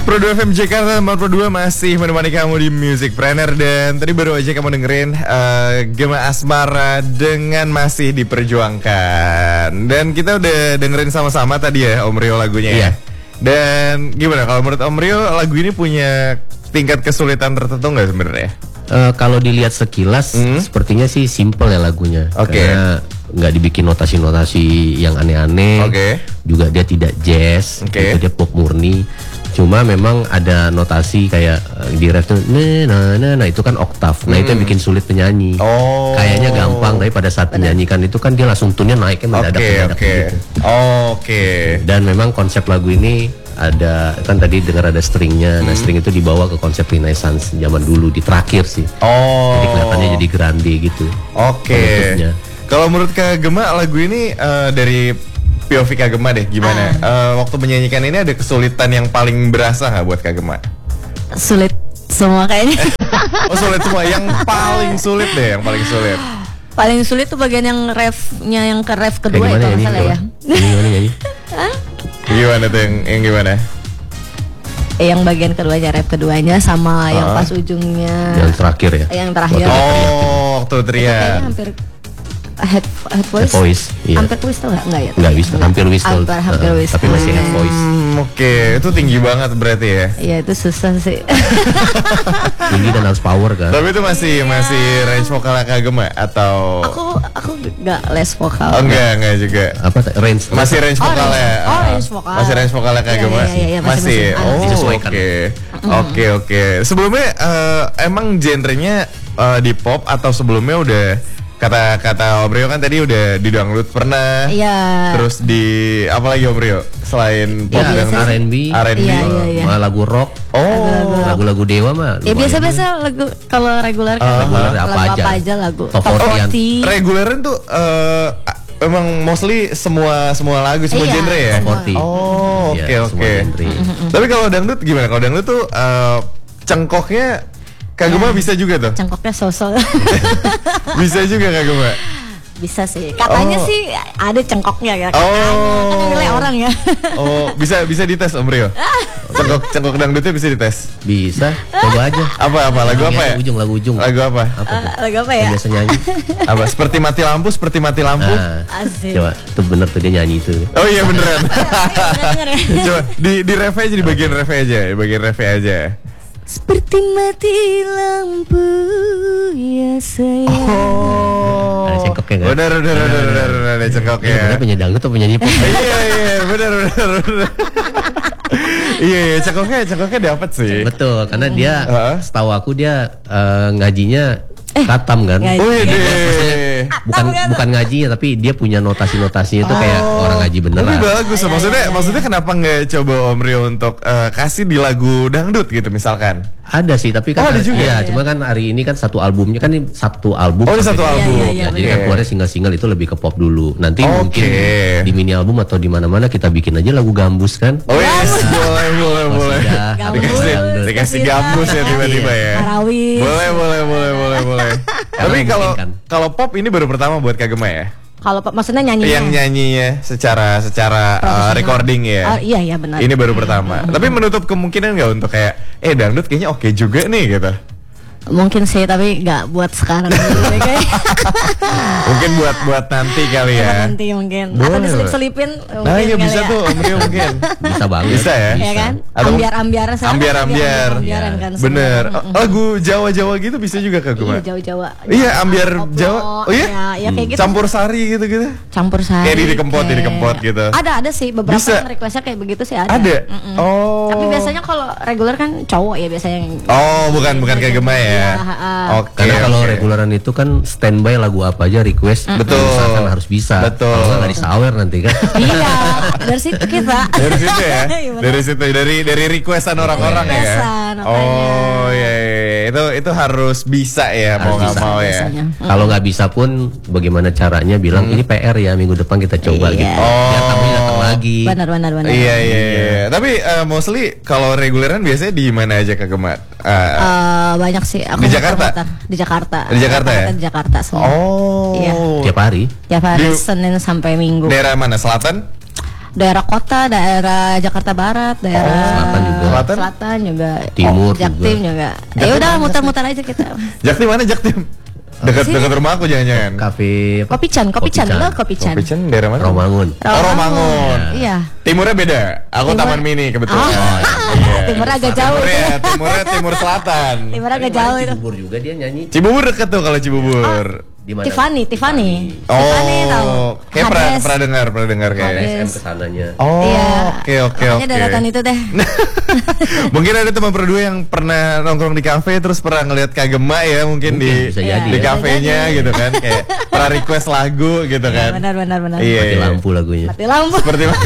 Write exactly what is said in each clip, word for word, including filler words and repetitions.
Pro dua F M Jakarta empat puluh dua masih menemani kamu di Music Planner. Dan tadi baru aja kamu dengerin uh, Gema Asmara dengan Masih Diperjuangkan. Dan kita udah dengerin sama-sama tadi ya Om Rio lagunya ya. Dan gimana kalau menurut Om Rio lagu ini punya tingkat kesulitan tertentu nggak sebenarnya? Uh, kalau dilihat sekilas hmm? sepertinya sih simple ya lagunya. Oke. Okay. Karena nggak dibikin notasi-notasi yang aneh-aneh. Oke. Okay. Juga dia tidak jazz. Oke. Okay. Dia pop murni. Cuma memang ada notasi kayak uh, di ref tuh nah nah nah itu kan oktav. Nah hmm. itu yang bikin sulit penyanyi. Oh. Kayaknya gampang tapi pada saat menyanyikan itu kan dia langsung tune-nya naiknya mendadak-mendadak okay, okay. gitu. Oke. Okay. Dan memang konsep lagu ini ada kan tadi dengar ada stringnya. Hmm. Nah string itu dibawa ke konsep Renaissance zaman dulu di terakhir sih. Oh. Jadi kelihatannya jadi grande gitu. Oke. Okay. Kalau menurut Kak Gema lagu ini uh, dari P O V Kak Gema deh gimana? Uh. Uh, waktu menyanyikan ini ada kesulitan yang paling berasa nggak buat Kak Gema? Sulit semua kayaknya. Oh sulit semua, yang paling sulit deh, yang paling sulit. Paling sulit tuh bagian yang refnya yang ke ref kedua itu kalau salah ya. Gimana nyanyi? Gimana tuh yang, yang gimana? Eh, yang bagian keduanya ref keduanya sama uh. yang pas ujungnya. Yang terakhir ya? Yang terakhir. Oh waktu teriak. Hampir head, head voice, head voice iya. Hampir whistle nggak nggak ya? Nggak whistle, hampir whistle, hampir, hampir whistle. Uh, tapi masih head voice. Hmm, Oke, okay. Itu tinggi banget berarti ya? Iya itu susah sih. Tinggi dan harus power kan? Tapi itu masih yeah. masih range vokal Kak Gema atau? Aku aku nggak les vokal. Oh enggak enggak juga. Apa range? Masih range vokalnya? Oh, oh range vokal. Masih range vokalnya Kak Gema? Iya, iya, iya, masih. masih. Oh oke oke oke. Sebelumnya uh, emang genrenya uh, di pop atau sebelumnya udah kata-kata Om Rio kan tadi udah di dangdut pernah. Iya. Terus di apa lagi Om Rio selain pop ya, dan R and B, R and B, iya, iya, iya. lagu rock. Oh, lagu-lagu Dewa mah. Ya biasa-biasa lagu kalau reguler kan uh, lagu, uh, lagu apa, aja. apa aja lagu. Top forty. Reguleran tuh uh, emang mostly semua semua lagu semua iya, genre ya. Top forty. Oh, oke ya, oke. Tapi kalau dangdut gimana? Kalau dangdut tuh uh, cengkoknya Kak Gema ya, bisa juga tuh? Cengkoknya sosok. Bisa juga Kak Gema? Bisa sih. Katanya oh. sih ada cengkoknya ya. Katanya. Oh. Kan nilai orang ya. Oh, bisa bisa dites Om Rio? Cengkok cengkok dangdutnya bisa dites? Bisa. Coba aja. Apa apa lagu apa ya? Ujung lagu ujung. Lagu apa? Apa uh, lagu apa ya? Biasa nyanyi. Apa? Seperti mati lampu, seperti mati lampu. Nah, asik. Coba, itu bener tuh dia nyanyi itu. Oh iya beneran. Coba di di ref aja di bagian ref aja, di bagian ref aja. Seperti mati lampu ya sayang. Oh. Ada cengkoknya kan? Benar benar benar benar benar ada cengkoknya. Benar punya dangdut atau penyanyi pop? Iya iya benar benar benar. Iya iya cengkoknya cengkoknya dapat sih. Betul karena dia uh-huh. setahu aku dia uh, ngajinya eh, katam kan? Oh iya deh. Bukan bukan ngajinya tapi dia punya notasi-notasinya itu oh. kayak orang ngaji beneran. Tapi bagus, maksudnya maksudnya kenapa nggak coba Om Rio untuk uh, kasih di lagu dangdut gitu misalkan? Ada sih tapi kan oh, ada juga. Ya, ya, cuma kan hari ini kan satu albumnya kan ini satu album. Oh, ini satu album. Ya, ya, ya, nah, jadi kan keluarnya single-single itu lebih ke pop dulu. Nanti okay. mungkin di mini album atau di mana-mana kita bikin aja lagu gambus kan? Oh yes, boleh boleh boleh. Dikasih dikasih gambus ya tiba-tiba ya. Harawis. Boleh boleh boleh boleh boleh. Tapi kalau kalau pop ini baru pertama buat Kak Gema ya? Kalau maksudnya nyanyi yang nyanyinya secara secara uh, recording ya. Oh, iya iya benar. Ini baru pertama. Mm-hmm. Tapi menutup kemungkinan nggak untuk kayak eh dangdut kayaknya oke juga nih gitu. Mungkin sih tapi nggak buat sekarang dulu kayak. Mungkin buat buat nanti kali ya. Nanti mungkin. Boleh. Atau diselip-selipin. Nah iya bisa ya. Tuh Om Rio mungkin. Bisa banget. Bisa ya. Iya kan? Atau ambiar-ambiar. Ambiar-ambiar. Ya. Kan, bener. Lagu Jawa-Jawa gitu bisa juga Kak Gema. Iya Jawa-Jawa. Iya ambiar Jawa. Oh iya. Ya, ya kayak gitu. Campur sari gitu-gitu. Campur sari. Kayak di dikempot, di dikempot gitu. Ada ada sih beberapa bisa. yang requestnya kayak begitu sih ada. Ada. Mm-mm. Oh. Tapi biasanya kalau reguler kan cowok ya biasanya. Oh bukan bukan Kak Gema ya. Oke. Karena kalau okay. reguleran itu kan standby lagu apa aja request. Betul. Misalkan harus bisa. Betul. Kalau nggak disawer nanti kan. Iya. Dari situ kita. Dari situ ya. Dari situ dari dari requestan orang-orang ya. Oh iya, iya. Itu itu harus bisa ya mau nggak mau ya. Kalau nggak bisa pun bagaimana caranya bilang hmm. ini P R ya minggu depan kita coba iya. gitu. Oh. Ya tamunya datang lagi. Benar benar benar. Iya iya. iya. Tapi uh, mostly kalau reguleran biasanya di mana aja Kak Gema? Uh, uh, banyak sih. Aku di Jakarta. Di Jakarta. Di Jakarta ya. Di Jakarta semua. Oh. Iya. Tiap hari. Tiap hari di, Senin sampai Minggu. Daerah mana? Selatan? daerah kota, daerah Jakarta Barat, daerah oh, selatan juga, selatan, selatan juga, timur, oh, Jaktim juga. juga. Ya udah muter-muter aja kita. Jaktim mana Jaktim? Dekat dekat rumah aku jangan-jangan. Kafe Kopi Chan, Kopi Chan, lo Kopi Chan. Kopi Chan daerah mana? Romangun. Oh, Romangun. Iya. Timurnya beda. Aku Timur. Taman Mini kebetulan. Oh, iya. Timur agak jauh. Timurnya, timurnya timur selatan. Timur agak jauh itu. Cibubur juga dia nyanyi. Cibubur dekat tuh kalau Cibubur. Di mana? Tiffany, Tiffany. Oh, Tiffany tahu. kayak pernah pernah dengar, pernah dengar kayak. Hades. S M kesananya. Oh, Iya. oke oke Makanya oke. daratan itu deh. Mungkin ada teman berdua yang pernah nongkrong di kafe terus pernah ngelihat Kagema ya mungkin, Mungkin, di bisa jadi di ya. kafenya gitu kan kayak pernah request lagu gitu kan. Benar benar benar. Iya, Mati iya. lampu lagunya. Mati lampu. Seperti mana?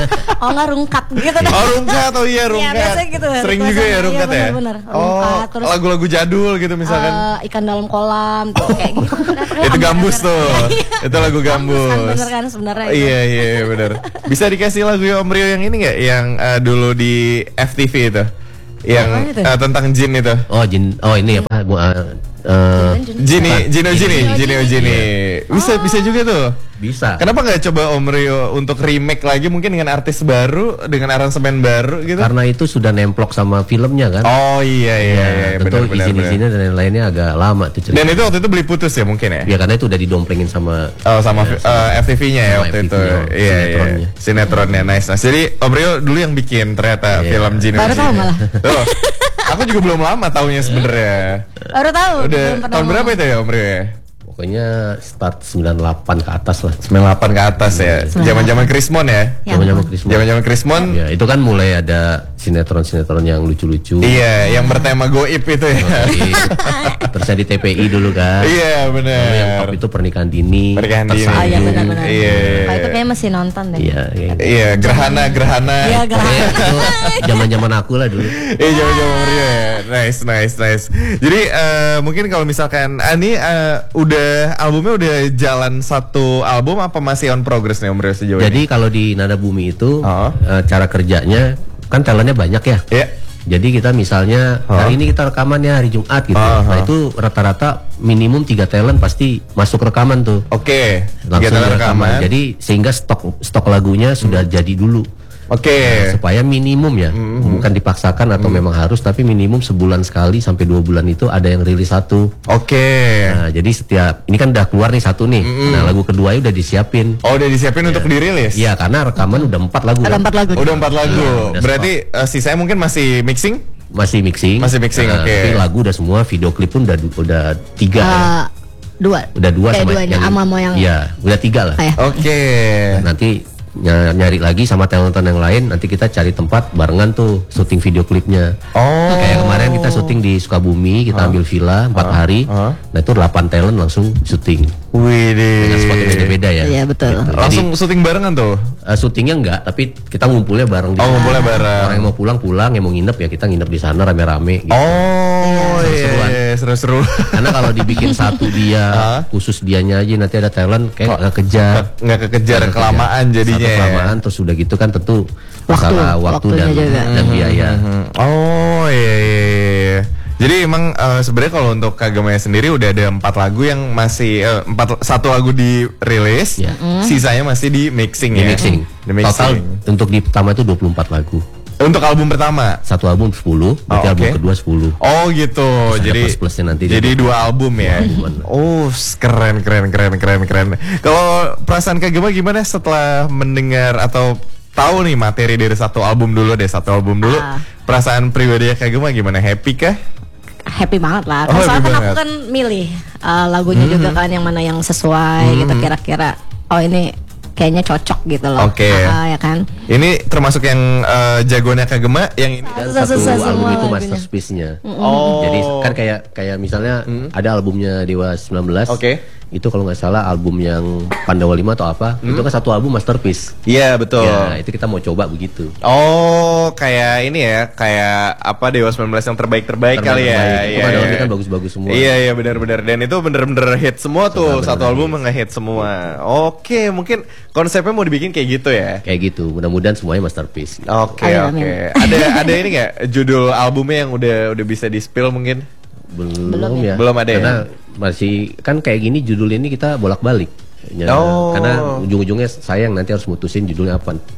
Oh nggak rungkat gitu deh. Oh rungkat, oh iya rungkat. biasa gitu, Sering request juga ya sama- rungkat iya, ya. benar-benar. Oh Rungkat, terus- lagu-lagu jadul gitu misalkan. Eh, ikan dalam kolam tuh kayak gitu. Itu gambus tuh. Itu lagu gambus. Kan bener kan sebenarnya. itu. Iya iya iya, benar. Bisa dikasih lagu ya Om Rio yang ini nggak? Yang eh, dulu di F T V itu, yang Apaan itu? eh, tentang jin itu. Oh jin, oh ini apa? Bu, uh, uh, Jini, Jino Jini, Jini Jini. Jini. Bisa bisa juga tuh. bisa. Kenapa nggak coba Om Rio untuk remake lagi mungkin dengan artis baru, dengan aransemen baru gitu? Karena itu sudah nemplok sama filmnya kan. Oh iya iya Ya, iya, tentu benar benar. benar. izin-izinnya dan lain-lainnya agak lama tuh cerita. Dan itu waktu itu beli putus ya mungkin ya? Ya karena itu udah didomplengin sama Oh sama, ya, eh, F T V-nya ya sama waktu F T V itu. -nya, Iya iya. sinetronnya. Sinetronnya nice. Nice. Jadi Om Rio dulu yang bikin ternyata Iya. film Jino Baru Jini. tahu malah. Tuh. Aku juga belum lama taunya sebenarnya. Baru tahu. Udah belum pernah tahun ngomong. berapa itu ya Om Rio ya? pokoknya start sembilan puluh delapan ke atas lah. sembilan puluh delapan ke atas ya. Zaman-zaman Krismon ya. Ya Zaman-zaman ampun. Krismon. Zaman-zaman Krismon. Ya, itu kan mulai ada sinetron-sinetron yang lucu-lucu. Iya, yang bertema goib itu ya. Jadi, terus yang di T P I dulu kan. Iya, Lalu yang benar. top itu pernikahan dini. Pernikahan dini. Oh iya tersanjung. benar-benar. Iya. Pak itu kayak masih nonton deh. Iya, kayak gitu. Iya, gerhana, gerhana. Iya Pokoknya gerhana. itu zaman-zaman aku lah dulu. Iya, zaman-zaman Om Rio ya. Nice, nice, nice. Jadi eh, mungkin kalau misalkan ah, ini eh, udah albumnya udah jalan satu album apa masih on progress nih Om Rio sejauh Jadi kalau di Nada Bumi itu Oh. eh, cara kerjanya kan talentnya banyak ya. ini? Iya. Jadi kita misalnya Oh. hari ini kita rekaman ya hari Jumat gitu. Oh, Nah oh. itu rata-rata minimum tiga talent pasti masuk rekaman tuh. Oke. Langsung Kegiatan rekaman. Jadi sehingga stok stok lagunya sudah jadi dulu. Oke. Supaya minimum ya, bukan dipaksakan atau memang harus, tapi minimum sebulan sekali sampai dua bulan itu ada yang rilis satu. Oke. Nah, jadi setiap ini kan udah keluar nih satu nih. Nah lagu keduanya udah disiapin. Oh, udah disiapin untuk dirilis? Iya karena rekaman udah empat lagu. Ada kan? empat lagu. Udah empat lagu. Iya, udah Berarti eh, sisanya mungkin masih mixing? Masih mixing. Masih mixing, Nah, oke. Tapi lagu udah semua, video klip pun udah udah tiga. ya. Eh, dua. Udah dua Kayak sama duanya yang sama mau yang. Iya, udah tiga lah. Ah, ya. Oke. Nanti ny- nyari lagi sama talent-talent yang lain, nanti kita cari tempat barengan tuh syuting video klipnya. Oh. Kayak kemarin kita syuting di Sukabumi, kita ambil villa empat hari. Huh? Nah itu delapan talent langsung syuting Wih dengan spot yang beda-beda ya. Iya, betul. Gitu. Jadi Langsung syuting barengan tuh? eh, syutingnya enggak, tapi kita ngumpulnya bareng. di Oh, sana. ngumpulnya bareng. Orang yang mau pulang pulang, yang mau nginep ya kita nginep di sana rame-rame. Gitu. Oh, iya, Seru-seruan. iya, seru-seru. Karena kalau dibikin satu dia, khusus dianya aja nanti ada talent kayak nggak kejar. Nggak kekejar Nggak kelamaan kejar. jadinya. Satu ya. kelamaan terus udah gitu kan tentu Waktu, masalah waktu waktunya dan, juga. dan biaya. Hmm. Oh iya, iya, iya. Jadi emang eh, sebenarnya kalau untuk Kagemaya sendiri udah ada empat lagu yang masih eh, empat satu lagu dirilis, Ya. sisanya masih di mixing Di ya. mixing. Di mixing. Total untuk di pertama itu dua puluh empat lagu. Untuk album pertama. Satu album sepuluh, berarti Oh, album oke. kedua sepuluh. Oh gitu. ada Jadi plus-plusnya nanti. Jadi dua album ya. albuman. Oh, s- keren keren keren keren keren. Kalau perasaan Kagema gimana setelah mendengar atau tahu nih materi dari satu album dulu deh, satu album dulu. Ah. Perasaan pribadi Kagema gimana? Happy kah? Happy banget lah. Oh, Kan happy soalnya kan banget. aku kan milih uh, lagunya juga kan yang mana yang sesuai gitu kira-kira. Oh ini kayaknya cocok gitu loh. Oke. Ah, ya kan. Ini termasuk yang eh, jagonya Kagema yang ini. Dan Susah, satu susah album semua itu lagunya. masterpiece-nya. Oh. Jadi kan kayak kayak misalnya ada albumnya Dewa sembilan belas. Oke. Itu kalau nggak salah album yang Pandawa lima atau apa, itu kan satu album masterpiece. Iya betul. Ya, itu kita mau coba begitu. Oh, kayak ini ya, kayak apa Dewa sembilan belas yang terbaik-terbaik kali ya. Terbaik. Iya, Pandawa iya. lima kan bagus-bagus semua. Iya iya benar-benar dan itu bener-bener hit semua tuh, Bener-bener satu album hits. nge-hit semua. Oke, mungkin konsepnya mau dibikin kayak gitu ya. Kayak gitu. Mudah-mudahan semuanya masterpiece. Oke Amin, oke. amin. Ada ada ini nggak judul albumnya yang udah udah bisa di spill mungkin? Belum, Belum ya. Belum ada ya? Karena masih kan kayak gini judul ini kita bolak-balik. Ya, Oh. Karena ujung-ujungnya sayang nanti harus mutusin judulnya apa.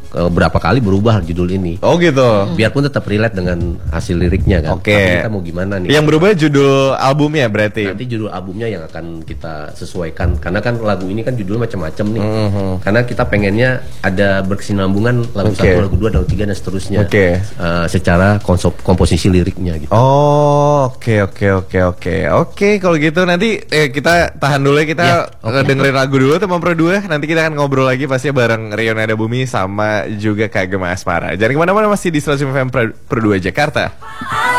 uh, berapa kali berubah judul ini. Oh gitu. Biarpun tetap relate dengan hasil liriknya kan. Oke. Tapi kita mau gimana nih? Yang berubah judul albumnya berarti. Nanti judul albumnya yang akan kita sesuaikan karena kan lagu ini kan judulnya macam-macam nih. Mm-hmm. Karena kita pengennya ada berkesinambungan lagu Oke. satu, lagu dua, lagu tiga dan seterusnya. Oke. Uh, secara konsep komposisi liriknya gitu. Oh, oke oke oke oke. Oke, kalau gitu nanti eh, kita tahan dulu ya, kita Ya, eh, dengerin lagu dulu teman Pro dua. Nanti kita akan ngobrol lagi pasti bareng Rio Nada Bumi sama juga Kak Gemma Asmara. Jangan kemana-mana, masih di seratus F M Pro dua Jakarta.